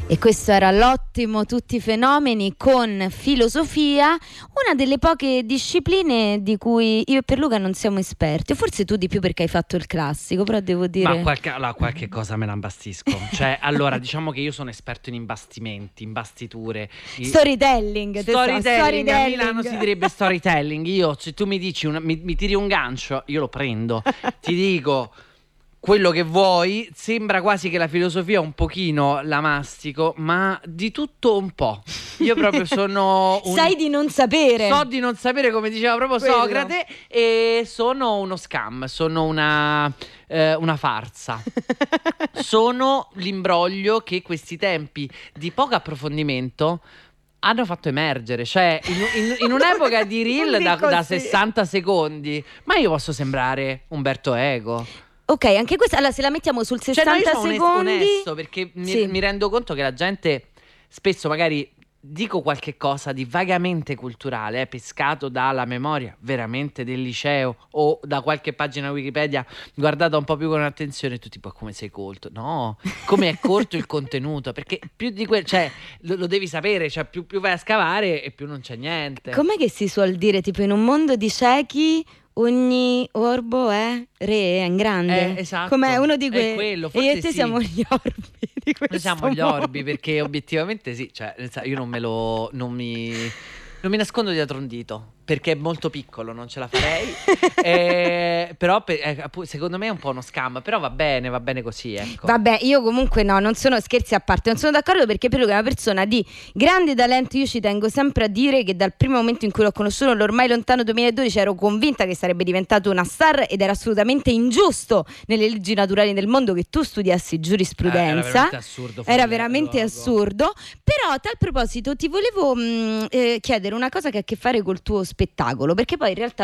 E questo era l'ottimo Tutti i fenomeni con filosofia, una delle poche discipline di cui io e Pierluca non siamo esperti, o forse tu di più perché hai fatto il classico, però devo dire... Ma qualche cosa me la imbastisco. Cioè, allora, diciamo che io sono esperto in imbastimenti, imbastiture. Storytelling. A Milano si direbbe storytelling. Io, se tu mi dici, mi tiri un gancio, io lo prendo. Ti dico... quello che vuoi, sembra quasi che la filosofia un pochino la mastico, ma di tutto un po'. Io proprio sono Sai di non sapere. So di non sapere, come diceva proprio Quello. Socrate, e sono uno scam, sono una farsa. Sono l'imbroglio che questi tempi di poco approfondimento hanno fatto emergere, cioè in un'epoca di reel da 60 secondi, ma io posso sembrare Umberto Eco. Ok, anche questa, allora se la mettiamo sul 60 io sono secondi... onesto, perché mi rendo conto che la gente spesso magari dico qualche cosa di vagamente culturale, pescato dalla memoria veramente del liceo o da qualche pagina Wikipedia guardata un po' più con attenzione, e tu tipo come sei colto? No, come è corto il contenuto, perché più di quel, cioè lo devi sapere, cioè più vai a scavare e più non c'è niente. Com'è che si suol dire, tipo in un mondo di ciechi ogni orbo è re, è in grande. Esatto. Come uno di quei... È quello, e io e te forse sì. siamo gli orbi di questo Noi siamo gli mondo. orbi, perché obiettivamente sì, cioè io non mi nascondo dietro un dito, perché è molto piccolo, non ce la farei. Però secondo me è un po' uno scam, però va bene così, ecco. Vabbè, io comunque no, non sono, scherzi a parte, non sono d'accordo, perché Pierluca è una persona di grande talento. Io ci tengo sempre a dire che dal primo momento in cui l'ho conosciuto, l'ormai lontano 2012, ero convinta che sarebbe diventato una star, ed era assolutamente ingiusto nelle leggi naturali del mondo che tu studiassi giurisprudenza. Era veramente assurdo. Però a tal proposito ti volevo chiedere una cosa che ha a che fare col tuo spettacolo, perché poi in realtà